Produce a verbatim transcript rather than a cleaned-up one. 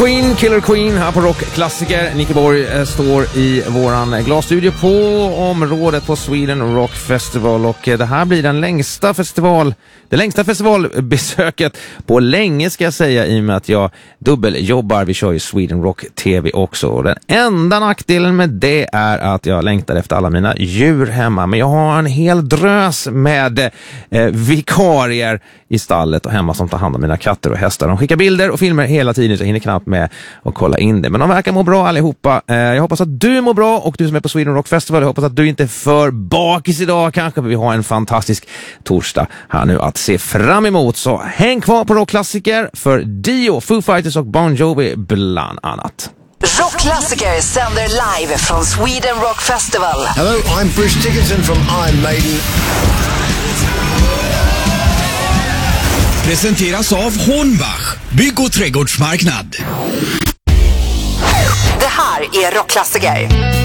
Queen, Killer Queen här på Rockklassiker. Nicke Borg eh, står i våran glasstudio på området på Sweden Rock Festival, och eh, det här blir den längsta festival, det längsta festivalbesöket på länge, ska jag säga, i och med att jag dubbeljobbar. Vi kör ju Sweden Rock T V också, och den enda nackdelen med det är att jag längtar efter alla mina djur hemma, men jag har en hel drös med eh, vikarier i stallet och hemma som tar hand om mina katter och hästar. De skickar bilder och filmer hela tiden, så jag hinner knappt med att kolla in det. Men de verkar må bra allihopa. Eh, jag hoppas att du mår bra, och du som är på Sweden Rock Festival, jag hoppas att du inte är för bakis idag kanske, för vi har en fantastisk torsdag här nu att se fram emot. Så häng kvar på Rockklassiker för Dio, Foo Fighters och Bon Jovi bland annat. Rockklassiker sänder live från Sweden Rock Festival. Hello, I'm Bruce Dickinson from Iron Maiden. Presenteras av Hornbach, bygg- och trädgårdsmarknad. Det här är Rockklassiker.